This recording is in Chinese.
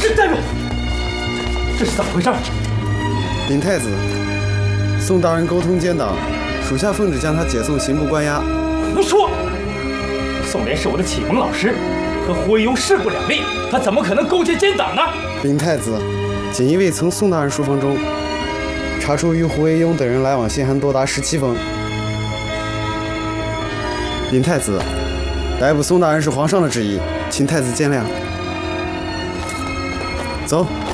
站住！这是怎么回事？ 禀太子，宋大人沟通奸党，属下奉旨将他解送刑部关押。 胡说！宋濂是我的启蒙老师，和胡惟庸势不两立，他怎么可能勾结奸党呢？ 禀太子，锦衣卫从宋大人书房中查出与胡惟庸等人来往信函多达17封。禀太子，逮捕宋大人是皇上的旨意，请太子见谅。走。